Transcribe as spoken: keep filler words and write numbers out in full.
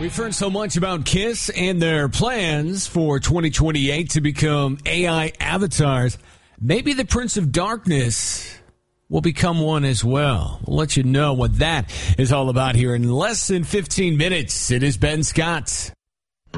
We've heard so much about KISS and their plans for twenty twenty-eight to become A I avatars. Maybe the Prince of Darkness will become one as well. We'll let you know what that is all about here in less than fifteen minutes. It is Ben Scott.